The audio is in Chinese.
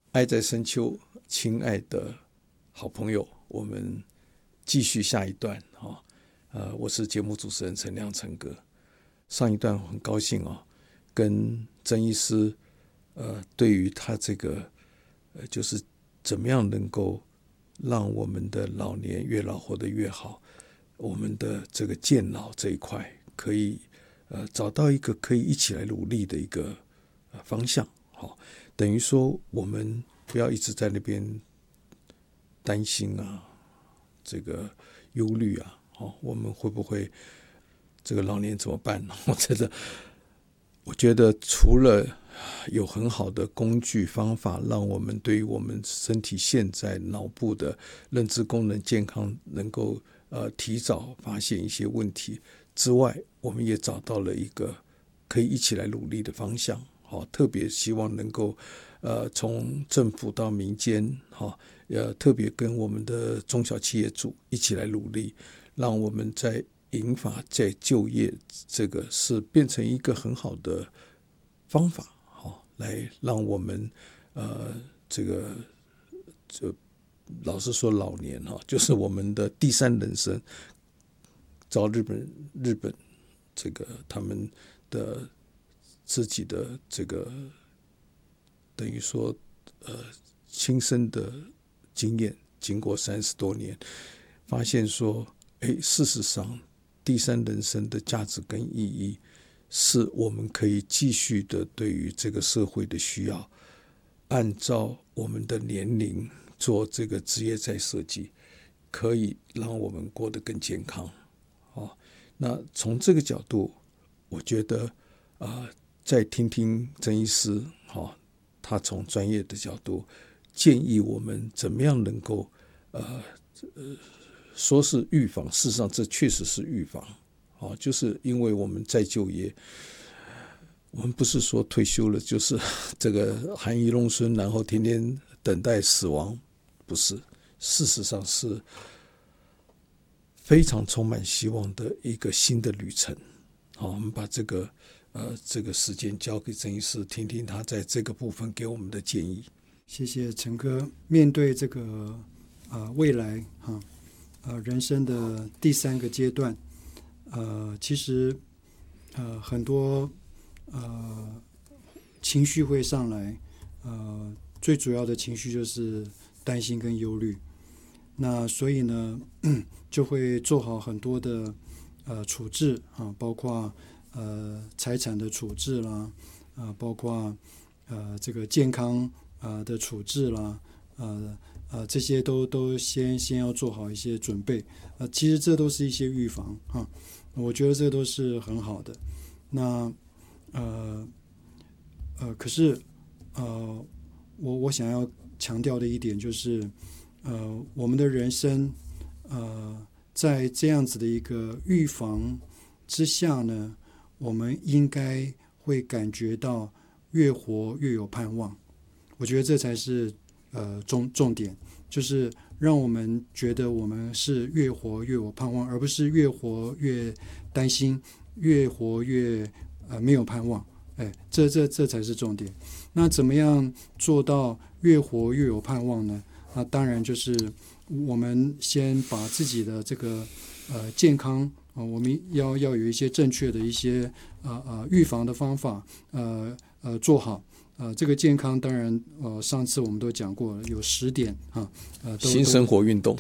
爱在深秋，亲爱的好朋友，我们继续下一段我是节目主持人陈亮陈哥。上一段很高兴跟曾医师对于他这个就是怎么样能够让我们的老年越老活得越好，我们的这个健老这一块可以找到一个可以一起来努力的一个方向。等于说我们不要一直在那边担心这个忧虑我们会不会这个老年怎么办？我觉得除了有很好的工具方法，让我们对于我们身体现在脑部的认知功能健康能够提早发现一些问题之外，我们也找到了一个可以一起来努力的方向。特别希望能够从政府到民间特别跟我们的中小企业主一起来努力，让我们在银发在就业这个是变成一个很好的方法来让我们老实说老年就是我们的第三人生。照日本这个他们的自己的这个等于说亲身的经验，经过30多年发现说事实上第三人生的价值跟意义是我们可以继续的对于这个社会的需要，按照我们的年龄做这个职业再设计，可以让我们过得更健康。那从这个角度我觉得再听听曾医师他从专业的角度建议我们怎么样能够说是预防，事实上这确实是预防就是因为我们再就业，我们不是说退休了就是这个含饴弄孙，然后天天等待死亡，不是，事实上是非常充满希望的一个新的旅程。我们把这个时间交给曾医师，听听他在这个部分给我们的建议。 谢谢陈哥。面对这个未来人生的第3个阶段，其实很多情绪会上来，最主要的情绪就是担心跟忧虑。那所以呢就会做好很多的处置包括财产的处置啦，包括这个健康的处置啦，这些都先要做好一些准备。其实这都是一些预防我觉得这都是很好的。那可是我想要强调的一点就是我们的人生在这样子的一个预防之下呢，我们应该会感觉到越活越有盼望。我觉得这才是重点，就是让我们觉得我们是越活越有盼望，而不是越活越担心，越活越没有盼望。这才是重点。那怎么样做到越活越有盼望呢？那当然就是我们先把自己的这个健康我们要有一些正确的一些预防的方法做好。这个健康当然上次我们都讲过了，有10点新生活运动。